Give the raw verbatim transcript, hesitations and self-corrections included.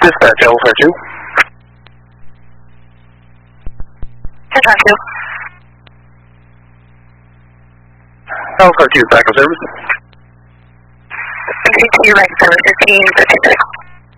Dispatch, Alpha two. Alpha two. Alpha two, backup service. Continue right, seven fifteen, fifty-six.